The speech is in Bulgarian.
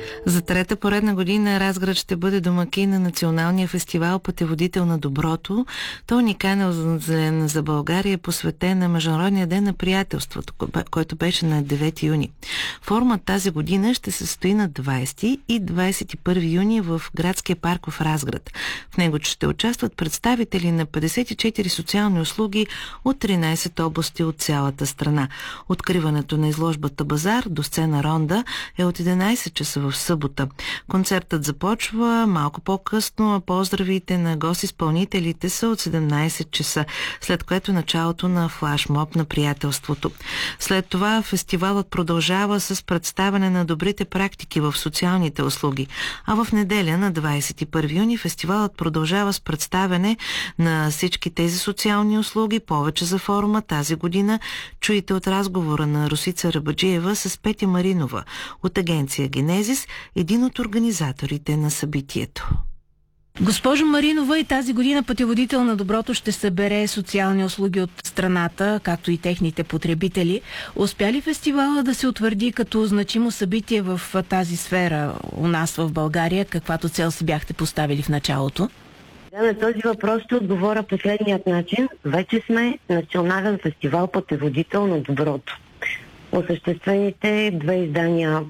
За трета поредна година Разград ще бъде домакин на националния фестивал Пътеводител на доброто. Той е уникален за България, посветен на Международния ден на приятелството, който беше на 9 юни. Форумът тази година ще се състои на 20 и 21 юни в градския парк в Разград. В него ще участват представители на 54 социални услуги от 13 области от цялата страна. Откриването на изложбата Базар до сцена Ронда е от 11 часа в събота. Концертът започва малко по-късно, а поздравите на гост-изпълнителите са от 17 часа, след което началото на флашмоб на приятелството. След това фестивалът продължава с представяне на добрите практики в социалните услуги, а в неделя на 21 юни фестивалът продължава с представяне на всички тези социални услуги. Повече за форума тази година чуете от разговора на Росица Рабаджиева с Петя Маринова от агенция Генезис, един от организаторите на събитието. Госпожо Маринова, и тази година Пътеводител на доброто ще събере социални услуги от страната, както и техните потребители. Успя ли фестивала да се утвърди като значимо събитие в тази сфера у нас в България, каквато цел си бяхте поставили в началото? На този въпрос ще отговоря последният начин. Вече сме национален фестивал Пътеводител на доброто. Осъществените 2 издания